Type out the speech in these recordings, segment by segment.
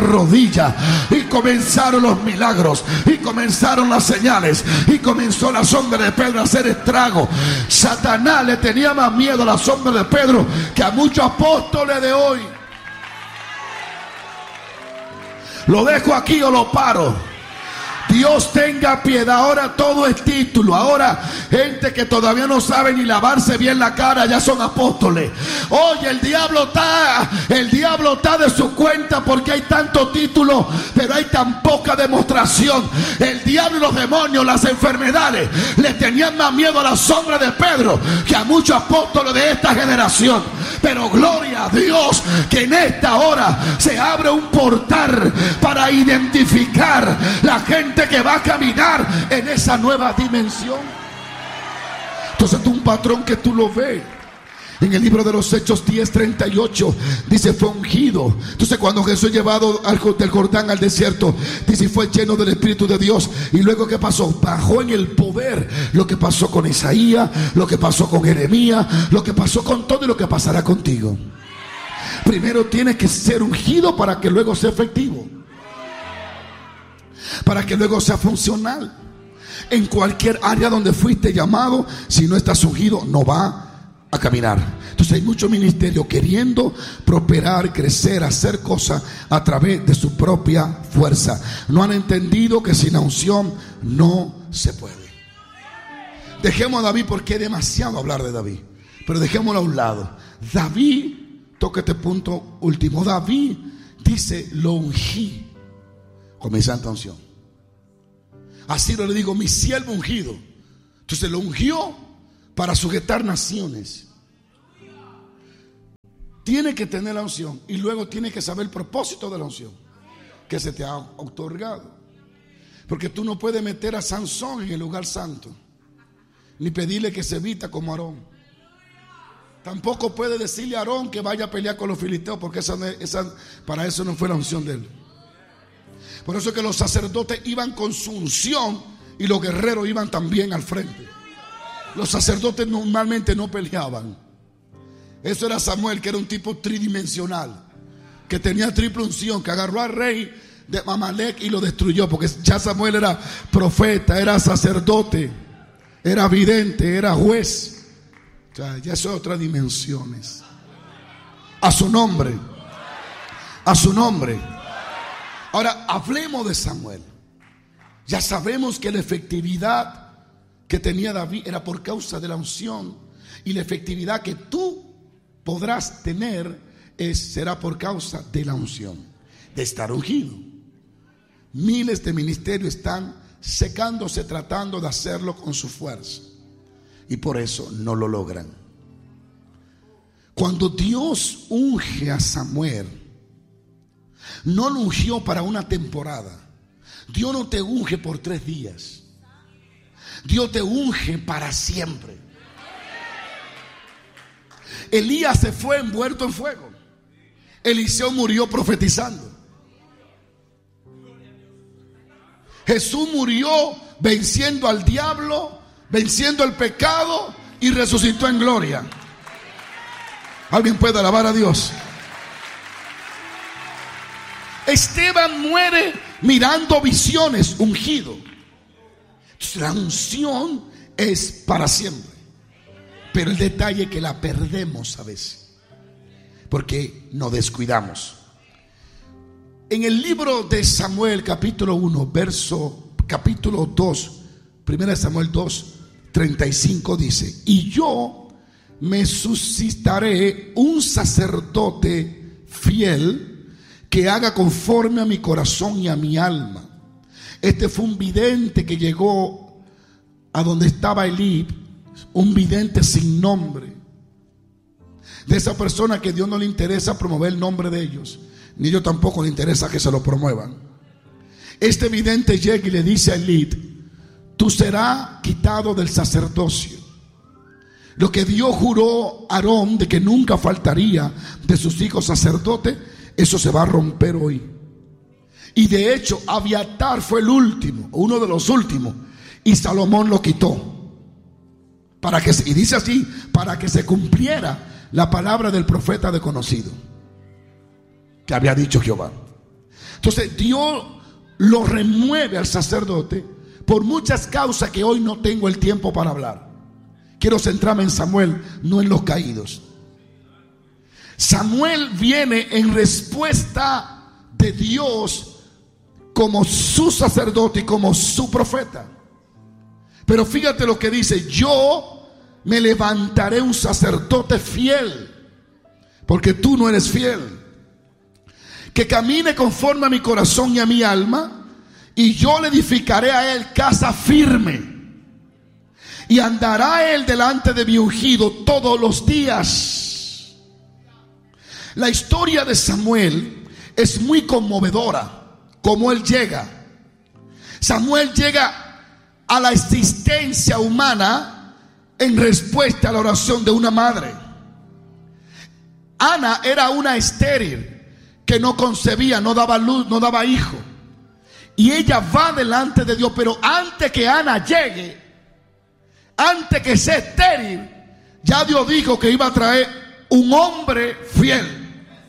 rodillas y comenzaron los milagros y comenzaron las señales y comenzó la sombra de Pedro a hacer estrago. Satanás le tenía más miedo a la sombra de Pedro que a muchos apóstoles de hoy. Lo dejo aquí o lo paro. Dios tenga piedad. Ahora todo es título. Ahora gente que todavía no sabe ni lavarse bien la cara ya son apóstoles. Oye, el diablo está de su cuenta porque hay tanto título, pero hay tan poca demostración. El diablo y los demonios, las enfermedades, le tenían más miedo a la sombra de Pedro que a muchos apóstoles de esta generación. Pero gloria a Dios que en esta hora se abre un portal para identificar la gente que va a caminar en esa nueva dimensión. Entonces es un patrón que tú lo ves en el libro de los Hechos 10:38. Dice fue ungido. Entonces cuando Jesús llevado del Jordán al desierto, dice fue lleno del Espíritu de Dios. Y luego ¿qué pasó? Bajó en el poder. Lo que pasó con Isaías, lo que pasó con Jeremías, lo que pasó con todo y lo que pasará contigo. Primero tienes que ser ungido para que luego sea efectivo, para que luego sea funcional. En cualquier área donde fuiste llamado, si no estás ungido, no va a caminar. Entonces hay mucho ministerio queriendo prosperar, crecer, hacer cosas a través de su propia fuerza. No han entendido que sin la unción no se puede. Dejemos a David porque es demasiado hablar de David, pero dejémoslo a un lado. David, toca este punto último. David dice lo ungí con mi santa unción. Así le digo, mi siervo ungido. Entonces lo ungió para sujetar naciones. Tiene que tener la unción y luego tiene que saber el propósito de la unción que se te ha otorgado. Porque tú no puedes meter a Sansón en el lugar santo, ni pedirle que se vista como Aarón. Tampoco puede decirle a Aarón que vaya a pelear con los filisteos, porque para eso no fue la unción de él. Por eso es que los sacerdotes iban con su unción y los guerreros iban también al frente. Los sacerdotes normalmente no peleaban. Eso era Samuel, que era un tipo tridimensional, que tenía triple unción, que agarró al rey de Amalek y lo destruyó, porque ya Samuel era profeta, era sacerdote, era vidente, era juez. O sea, ya son otras dimensiones. A su nombre. A su nombre. Ahora hablemos de Samuel. Ya sabemos que la efectividad que tenía David era por causa de la unción, y la efectividad que tú podrás tener será por causa de la unción, de estar ungido. Miles de ministerios están secándose tratando de hacerlo con su fuerza y por eso no lo logran. Cuando Dios unge a Samuel, no lo ungió para una temporada. Dios no te unge por 3 días. Dios te unge para siempre. Elías se fue envuelto en fuego. Eliseo murió profetizando. Jesús murió venciendo al diablo, venciendo el pecado, y resucitó en gloria. ¿Alguien puede alabar a Dios? Esteban muere mirando visiones, ungido. La unción es para siempre, pero el detalle es que la perdemos a veces porque nos descuidamos. En el libro de Samuel capítulo 1 capítulo 2, 1 Samuel 2:35 dice: y yo me suscitaré un sacerdote fiel que haga conforme a mi corazón y a mi alma. Este fue un vidente que llegó a donde estaba Elí, un vidente sin nombre, de esa persona que a Dios no le interesa promover el nombre de ellos, ni ellos tampoco le interesa que se lo promuevan. Este vidente llega y le dice a Elí: tú serás quitado del sacerdocio. Lo que Dios juró a Aarón de que nunca faltaría de sus hijos sacerdotes, eso se va a romper hoy. Y de hecho Abiatar fue el último, uno de los últimos, y Salomón lo quitó. Y dice así: para que se cumpliera la palabra del profeta desconocido que había dicho Jehová. Entonces Dios lo remueve al sacerdote por muchas causas que hoy no tengo el tiempo para hablar. Quiero centrarme en Samuel, no en los caídos. Samuel viene en respuesta de Dios como su sacerdote y como su profeta. Pero fíjate lo que dice: yo me levantaré un sacerdote fiel, porque tú no eres fiel, que camine conforme a mi corazón y a mi alma, y yo le edificaré a él casa firme, y andará él delante de mi ungido todos los días. La historia de Samuel es muy conmovedora, como él llega. Samuel llega a la existencia humana en respuesta a la oración de una madre. Ana era una estéril que no concebía, no daba luz, no daba hijo. Y ella va delante de Dios, pero antes que Ana llegue, antes que sea estéril, ya Dios dijo que iba a traer un hombre fiel.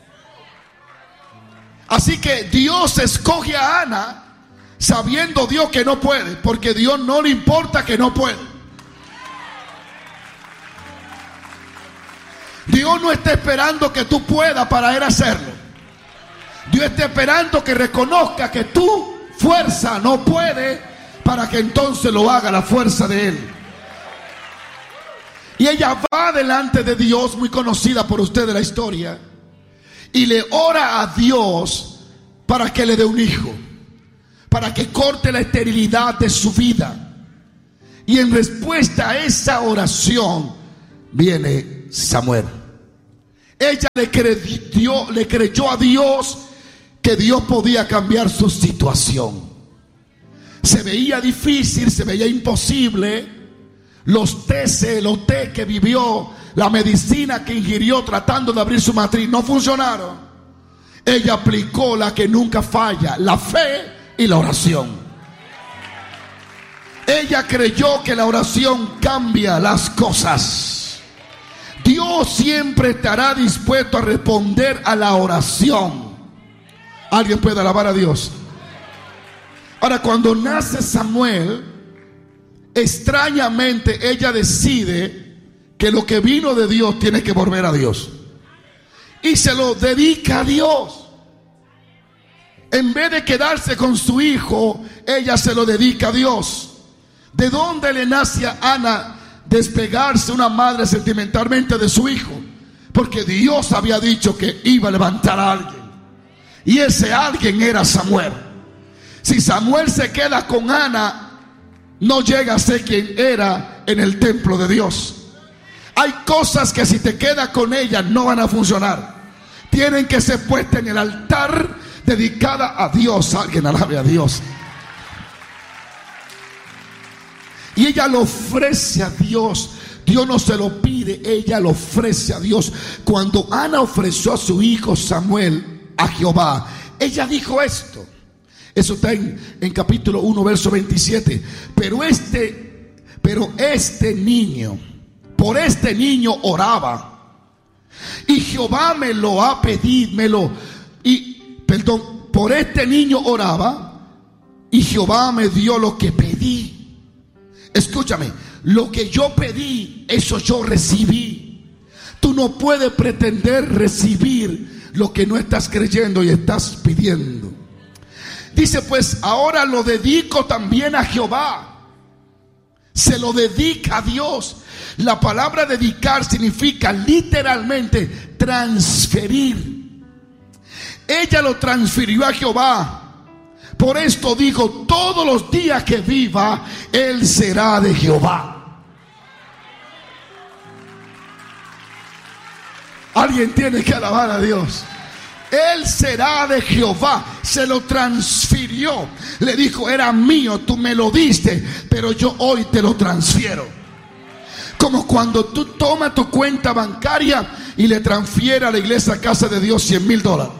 Así que Dios escoge a Ana sabiendo Dios que no puede, porque Dios no le importa que no puede. Dios no está esperando que tú puedas para él hacerlo. Dios está esperando que reconozca que tu fuerza no puede, para que entonces lo haga la fuerza de él. Y ella va delante de Dios, muy conocida por ustedes la historia, y le ora a Dios para que le dé un hijo, para que corte la esterilidad de su vida. Y en respuesta a esa oración viene Samuel. Ella le creyó a Dios que Dios podía cambiar su situación. Se veía difícil, se veía imposible. Los té que vivió, la medicina que ingirió tratando de abrir su matriz, no funcionaron. Ella aplicó la que nunca falla: la fe y la oración. Ella creyó que la oración cambia las cosas. Dios siempre estará dispuesto a responder a la oración. ¿Alguien puede alabar a Dios? Ahora, cuando nace Samuel, extrañamente ella decide que lo que vino de Dios tiene que volver a Dios, y se lo dedica a Dios. En vez de quedarse con su hijo, ella se lo dedica a Dios. ¿De dónde le nace a Ana despegarse una madre sentimentalmente de su hijo? Porque Dios había dicho que iba a levantar a alguien, y ese alguien era Samuel. Si Samuel se queda con Ana, no llega a ser quien era en el templo de Dios. Hay cosas que si te quedas con ellas no van a funcionar. Tienen que ser puestas en el altar, dedicada a Dios. Alguien alabe a Dios. Y ella lo ofrece a Dios. Dios no se lo pide, ella lo ofrece a Dios. Cuando Ana ofreció a su hijo Samuel a Jehová, ella dijo esto. Eso está en capítulo 1, verso 27. Pero este niño, por este niño oraba, y Jehová me lo ha pedido, por este niño oraba, y Jehová me dio lo que pedí. Escúchame, lo que yo pedí, eso yo recibí. Tú no puedes pretender recibir lo que no estás creyendo y estás pidiendo. Dice: pues ahora lo dedico también a Jehová. Se lo dedica a Dios. La palabra dedicar significa literalmente transferir. Ella lo transfirió a Jehová. Por esto digo: todos los días que viva, él será de Jehová. Alguien tiene que alabar a Dios. Él será de Jehová. Se lo transfirió. Le dijo: era mío, tú me lo diste, pero yo hoy te lo transfiero. Como cuando tú tomas tu cuenta bancaria y le transfieres a la iglesia Casa de Dios $100,000.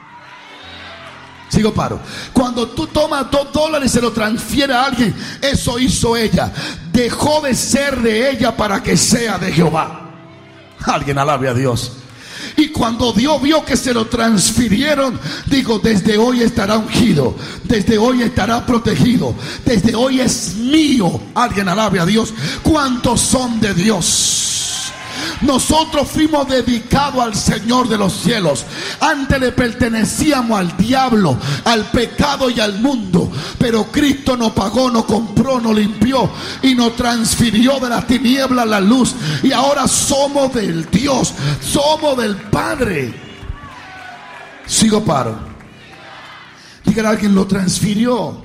Sigo paro. Cuando tú tomas $2 y se lo transfieres a alguien, eso hizo ella. Dejó de ser de ella para que sea de Jehová. Alguien alabe a Dios. Y cuando Dios vio que se lo transfirieron, digo, desde hoy estará ungido, desde hoy estará protegido, desde hoy es mío. Alguien alabe a Dios. ¿Cuántos son de Dios? Nosotros fuimos dedicados al Señor de los cielos. Antes le pertenecíamos al diablo, al pecado y al mundo, pero Cristo nos pagó, nos compró, nos limpió y nos transfirió de la tiniebla a la luz. Y ahora somos del Dios, somos del Padre. Sigo paro. Dígale a alguien, lo transfirió.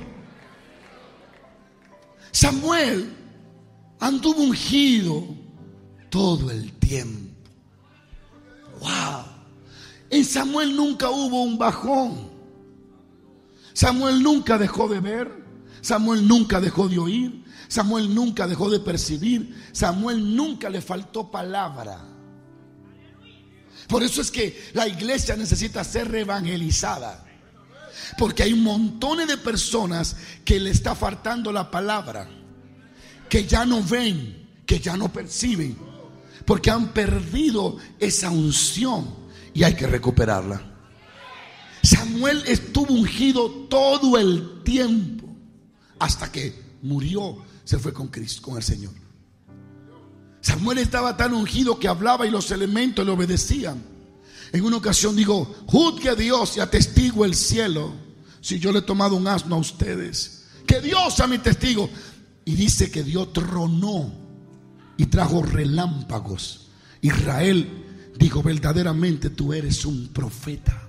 Samuel anduvo ungido todo el tiempo. Wow. En Samuel nunca hubo un bajón. Samuel nunca dejó de ver. Samuel nunca dejó de oír. Samuel nunca dejó de percibir. Samuel nunca le faltó palabra. Por eso es que la iglesia necesita ser reevangelizada, porque hay un montón de personas que le está faltando la palabra, que ya no ven, que ya no perciben, porque han perdido esa unción y hay que recuperarla. Samuel estuvo ungido todo el tiempo hasta que murió, se fue con Cristo, con el Señor. Samuel estaba tan ungido que hablaba y los elementos le obedecían. En una ocasión digo, juzgue a Dios y atestigo el cielo si yo le he tomado un asno a ustedes. Que Dios sea mi testigo. Y dice que Dios tronó y trajo relámpagos. Israel dijo, verdaderamente tú eres un profeta.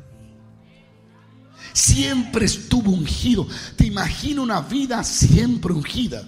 Siempre estuvo ungido. Te imagino una vida siempre ungida.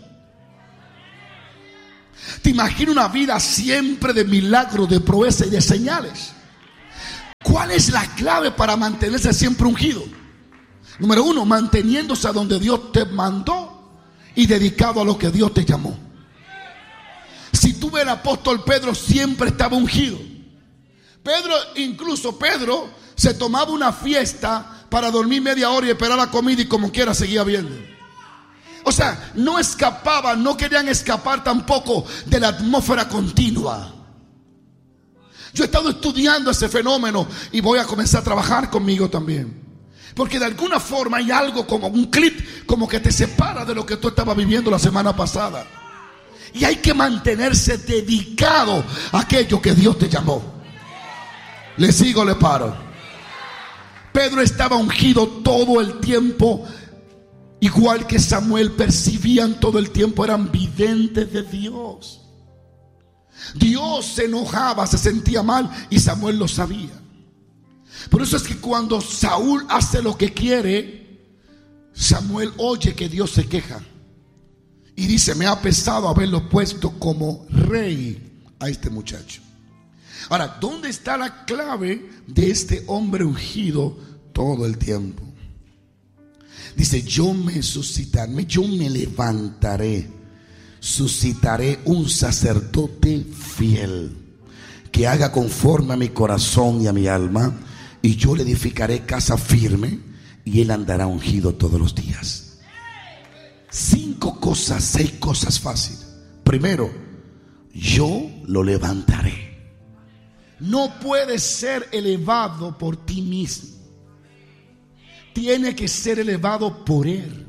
Te imagino una vida siempre de milagros, de proezas y de señales. ¿Cuál es la clave para mantenerse siempre ungido? Número uno, manteniéndose a donde Dios te mandó y dedicado a lo que Dios te llamó. Si tú ves, el apóstol Pedro siempre estaba ungido. Incluso Pedro se tomaba una fiesta para dormir media hora y esperar la comida, y como quiera seguía viendo. O sea, no escapaban, no querían escapar tampoco de la atmósfera continua. Yo he estado estudiando ese fenómeno y voy a comenzar a trabajar conmigo también, porque de alguna forma hay algo como un clip, como que te separa de lo que tú estabas viviendo la semana pasada. Y hay que mantenerse dedicado a aquello que Dios te llamó. Le sigo, le paro. Pedro estaba ungido todo el tiempo, igual que Samuel. Percibían todo el tiempo, eran videntes de Dios. Dios se enojaba, se sentía mal, y Samuel lo sabía. Por eso es que cuando Saúl hace lo que quiere, Samuel oye que Dios se queja y dice, me ha pesado haberlo puesto como rey a este muchacho. Ahora, ¿dónde está la clave de este hombre ungido todo el tiempo? Dice, yo me suscitaré, yo me levantaré, suscitaré un sacerdote fiel, que haga conforme a mi corazón y a mi alma, y yo le edificaré casa firme, y él andará ungido todos los días. 6 cosas fáciles. Primero, yo lo levantaré. No puedes ser elevado por ti mismo. Tiene que ser elevado por él,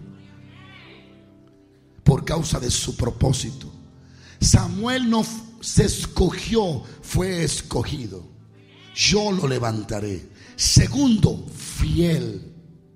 por causa de su propósito. Samuel no se escogió, fue escogido. Yo lo levantaré. Segundo, fiel.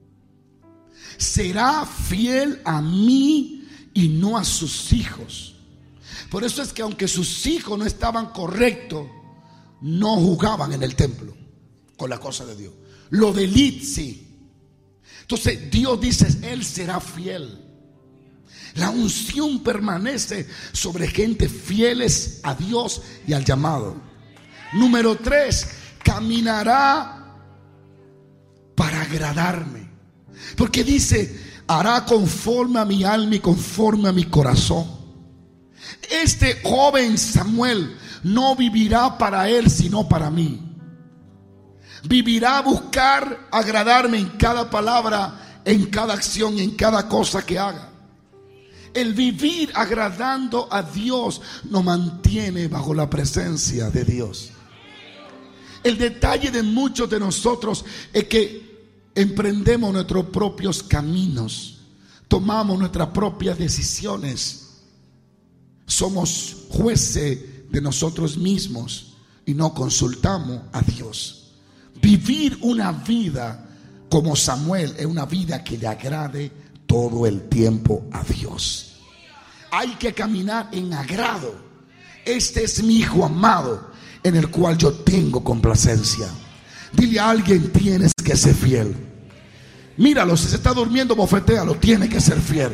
Será fiel a mí y no a sus hijos. Por eso es que aunque sus hijos no estaban correctos, no jugaban en el templo con la cosa de Dios. Lo de Elí sí. Entonces Dios dice, él será fiel. La unción permanece sobre gente fieles a Dios y al llamado. Número 3, caminará para agradarme. Porque dice, hará conforme a mi alma y conforme a mi corazón. Este joven Samuel no vivirá para él, sino para mí. Vivirá a buscar agradarme en cada palabra, en cada acción, en cada cosa que haga. El vivir agradando a Dios nos mantiene bajo la presencia de Dios. El detalle de muchos de nosotros es que emprendemos nuestros propios caminos, tomamos nuestras propias decisiones, somos jueces de nosotros mismos y no consultamos a Dios. Vivir una vida como Samuel es una vida que le agrade todo el tiempo a Dios. Hay que caminar en agrado. Este es mi hijo amado, en el cual yo tengo complacencia. Dile a alguien: tienes que ser fiel. Míralo, si se está durmiendo, bofetéalo. Tiene que ser fiel.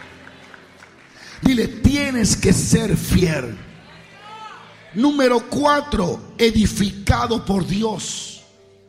Dile: tienes que ser fiel. Número 4, edificado por Dios.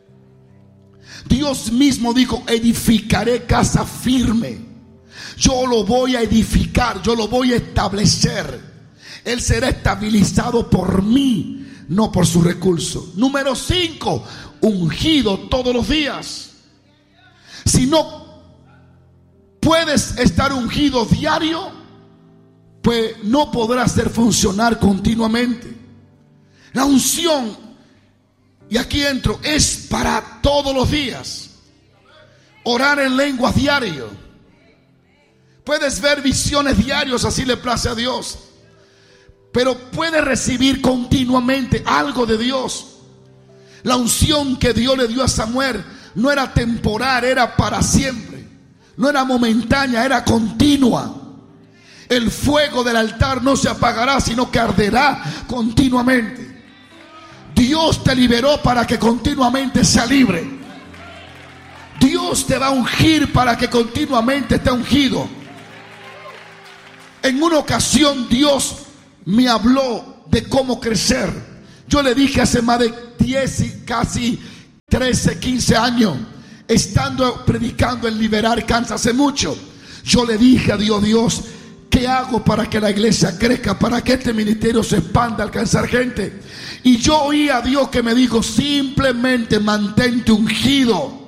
Dios mismo dijo: edificaré casa firme. Yo lo voy a edificar, yo lo voy a establecer. Él será estabilizado por mí, no por sus recursos. Número 5, ungido todos los días. Si no puedes estar ungido diario, pues no podrás hacer funcionar continuamente. La unción, y aquí entro, es para todos los días. Orar en lenguas diario. Puedes ver visiones diarios, así le place a Dios. Pero puedes recibir continuamente algo de Dios. La unción que Dios le dio a Samuel no era temporal, era para siempre. No era momentánea, era continua. El fuego del altar no se apagará, sino que arderá continuamente. Dios te liberó para que continuamente sea libre. Dios te va a ungir para que continuamente esté ungido. En una ocasión Dios me habló de cómo crecer. Yo le dije hace más de 10 y casi 13, 15 años, estando predicando en Liberar Kansas hace mucho, yo le dije a Dios, ¿qué hago para que la iglesia crezca? Para que este ministerio se expanda, alcanzar gente. Y yo oí a Dios que me dijo: simplemente mantente ungido.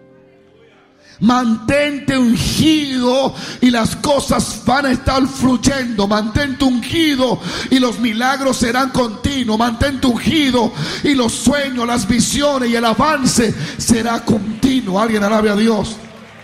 Mantente ungido y las cosas van a estar fluyendo. Mantente ungido y los milagros serán continuos. Mantente ungido y los sueños, las visiones y el avance será continuo. Alguien alabe a Dios.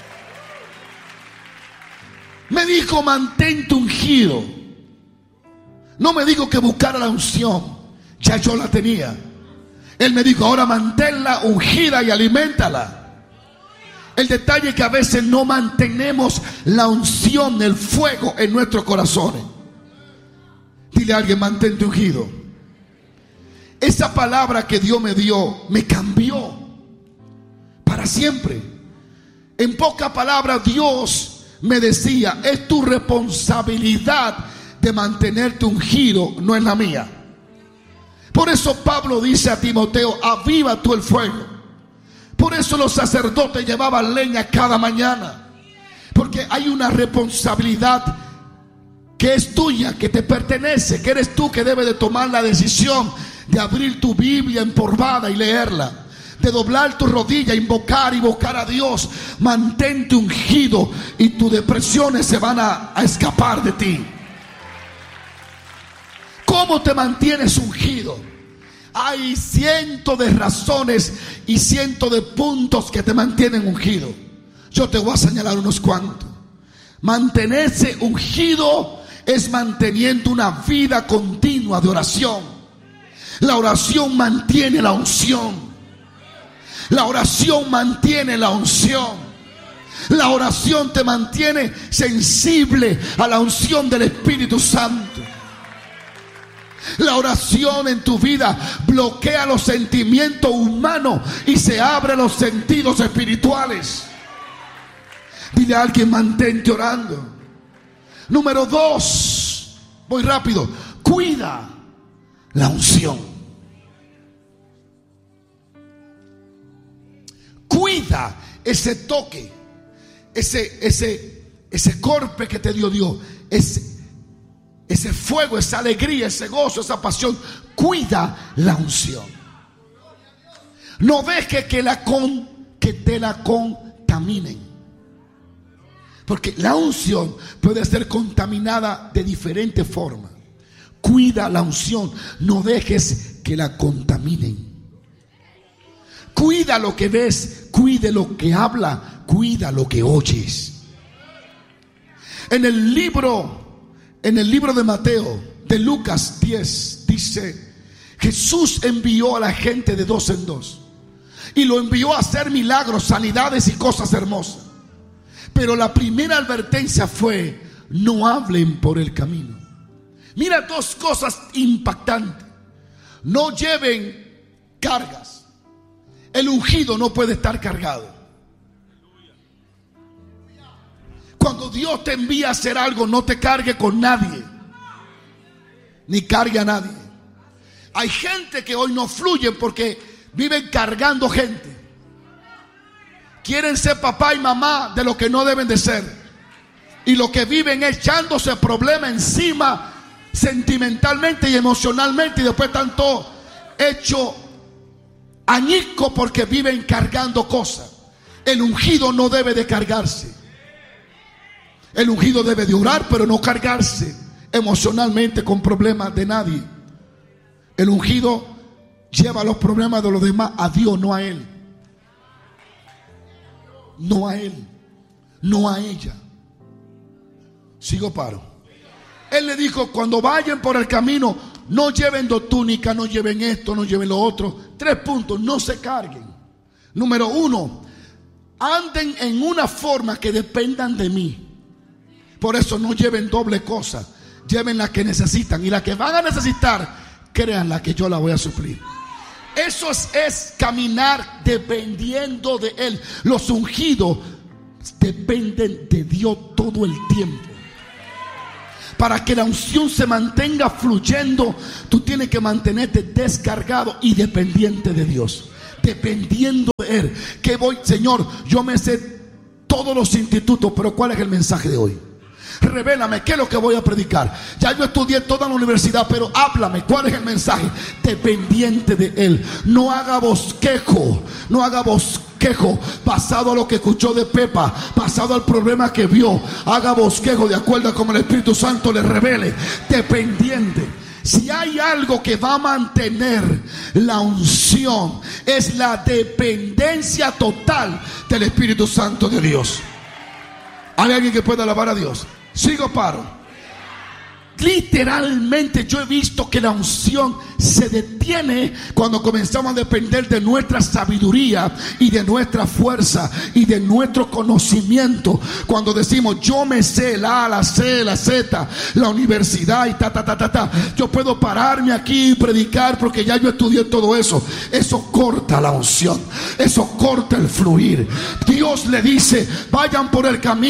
Me dijo: mantente ungido. No me dijo que buscara la unción, ya yo la tenía. Él me dijo: ahora manténla ungida y aliméntala. El detalle es que a veces no mantenemos la unción, el fuego en nuestros corazones. Dile a alguien: mantente ungido. Esa palabra que Dios me dio me cambió para siempre. En pocas palabras, Dios me decía: es tu responsabilidad de mantenerte ungido, no es la mía. Por eso Pablo dice a Timoteo: aviva tú el fuego. Por eso los sacerdotes llevaban leña cada mañana, porque hay una responsabilidad que es tuya, que te pertenece, que eres tú que debes de tomar la decisión de abrir tu Biblia empolvada y leerla, de doblar tu rodilla, invocar y buscar a Dios. Mantente ungido y tus depresiones se van a escapar de ti. ¿Cómo te mantienes ungido? Hay cientos de razones y cientos de puntos que te mantienen ungido. Yo te voy a señalar unos cuantos. Mantenerse ungido es manteniendo una vida continua de oración. La oración mantiene la unción. La oración mantiene la unción. La oración te mantiene sensible a la unción del Espíritu Santo. La oración en tu vida bloquea los sentimientos humanos y se abren los sentidos espirituales. Dile a alguien: mantente orando. Número 2, voy rápido: cuida la unción. Cuida ese toque, ese golpe que te dio Dios, ese fuego, esa alegría, ese gozo, esa pasión. Cuida la unción. No dejes que te la contaminen. Porque la unción puede ser contaminada de diferentes formas. Cuida la unción. No dejes que la contaminen. Cuida lo que ves, cuide lo que habla, cuida lo que oyes. En el libro de Mateo, de Lucas 10, dice: Jesús envió a la gente de dos en dos y lo envió a hacer milagros, sanidades y cosas hermosas. Pero la primera advertencia fue: no hablen por el camino. Mira, dos cosas impactantes. No lleven cargas. El ungido no puede estar cargado. Cuando Dios te envía a hacer algo, no te cargue con nadie, ni cargue a nadie. Hay gente que hoy no fluye porque viven cargando gente. Quieren ser papá y mamá de lo que no deben de ser, y lo que viven es echándose problemas encima sentimentalmente y emocionalmente, y después están todos hechos añicos porque viven cargando cosas. El ungido no debe de cargarse. El ungido debe de orar, pero no cargarse emocionalmente con problemas de nadie. El ungido lleva los problemas de los demás a Dios, no a él. No a él, no a ella. Sigo, paro. Él le dijo: cuando vayan por el camino, no lleven dos túnicas, no lleven esto, no lleven lo otro. 3 puntos: no se carguen. Número 1, anden en una forma que dependan de mí. Por eso no lleven doble cosa, lleven la que necesitan, y la que van a necesitar, créanla que yo la voy a suplir. Eso es caminar dependiendo de Él. Los ungidos dependen de Dios todo el tiempo. Para que la unción se mantenga fluyendo, tú tienes que mantenerte descargado y dependiente de Dios. Dependiendo de Él. Que voy, Señor, yo me sé todos los institutos, pero ¿cuál es el mensaje de hoy? Revélame, ¿qué es lo que voy a predicar? Ya yo estudié toda la universidad, pero háblame, ¿cuál es el mensaje? Dependiente de Él. No haga bosquejo, no haga bosquejo basado a lo que escuchó de Pepa, basado al problema que vio. Haga bosquejo de acuerdo a como el Espíritu Santo le revele. Dependiente. Si hay algo que va a mantener la unción, es la dependencia total del Espíritu Santo de Dios. ¿Hay alguien que pueda alabar a Dios? Sigo, paro. Literalmente yo he visto que la unción se detiene cuando comenzamos a depender de nuestra sabiduría y de nuestra fuerza y de nuestro conocimiento. Cuando decimos: yo me sé la A, la C, la Z, la universidad y ta. Yo puedo pararme aquí y predicar porque ya yo estudié todo eso. Eso corta la unción, eso corta el fluir. Dios le dice: vayan por el camino.